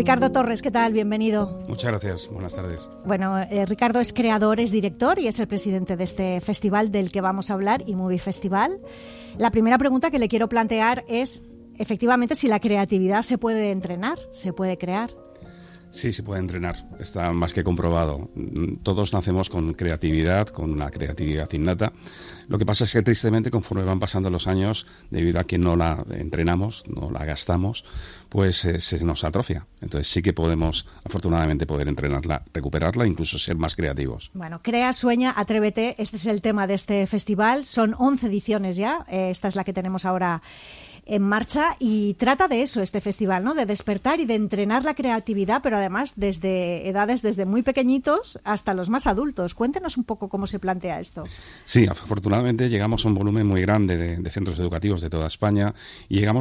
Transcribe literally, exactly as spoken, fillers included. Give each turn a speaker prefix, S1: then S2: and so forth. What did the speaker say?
S1: Ricardo Torres, ¿qué tal? Bienvenido.
S2: Muchas gracias, buenas tardes.
S1: Bueno, eh, Ricardo es creador, es director y es el presidente de este festival del que vamos a hablar, eMovie Festival. La primera pregunta que le quiero plantear es, efectivamente, si la creatividad se puede entrenar, se puede crear.
S2: Sí, se puede entrenar, está más que comprobado. Todos nacemos con creatividad, con una creatividad innata. Lo que pasa es que tristemente conforme van pasando los años, debido a que no la entrenamos, no la gastamos, pues eh, se nos atrofia. Entonces sí que podemos, afortunadamente, poder entrenarla, recuperarla e incluso ser más creativos.
S1: Bueno, crea, sueña, atrévete. Este es el tema de este festival. Son once ediciones ya. Eh, esta es la que tenemos ahora en marcha y trata de eso este festival, ¿no? De despertar y de entrenar la creatividad, pero además desde edades desde muy pequeñitos hasta los más adultos. Cuéntenos un poco cómo se plantea esto.
S2: Sí, afortunadamente llegamos a un volumen muy grande de, de centros educativos de toda España y llegamos